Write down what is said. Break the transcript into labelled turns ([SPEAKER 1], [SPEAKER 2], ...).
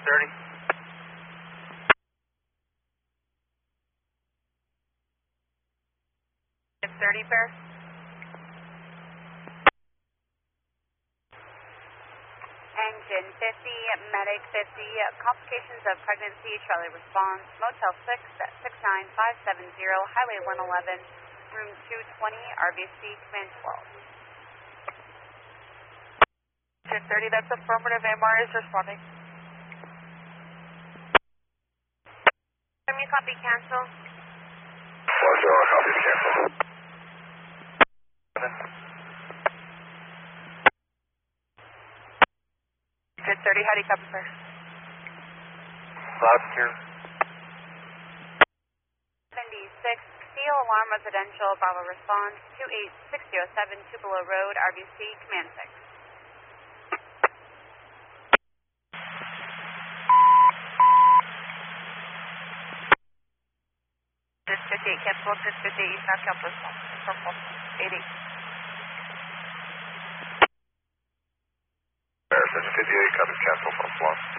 [SPEAKER 1] 630.
[SPEAKER 2] 630, pair. Engine 50, medic 50, complications of pregnancy, Charlie response, Motel 6 at 69570, Highway 111, room 220, RBC, command 12.
[SPEAKER 3] 1030, that's affirmative, MR is responding.
[SPEAKER 2] Can you copy cancel?
[SPEAKER 1] 40, copy cancel.
[SPEAKER 3] 1030, how do you copy, sir?
[SPEAKER 1] Loud and clear.
[SPEAKER 2] 76, Steel Alarm Residential, Bravo response, 28607 Tupelo Road, RBC, command 6.
[SPEAKER 3] 1058, cancel, 1058, East North Campus, from 80.
[SPEAKER 1] 658, copies cancel from 1.